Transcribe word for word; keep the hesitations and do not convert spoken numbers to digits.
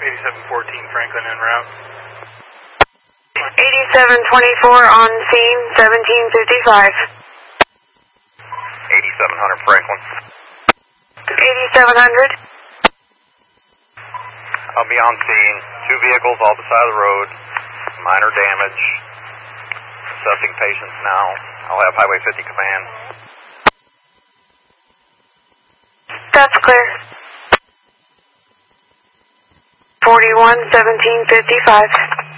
eighty-seven fourteen Franklin en route. eighty-seven twenty-four on scene, seventeen fifty-five. eighty-seven hundred Franklin. eighty-seven hundred. I'll be on scene. Two vehicles off the side of the road. Minor damage. Assessing patients now. I'll have Highway fifty command. That's clear. forty-one seventeen fifty-five.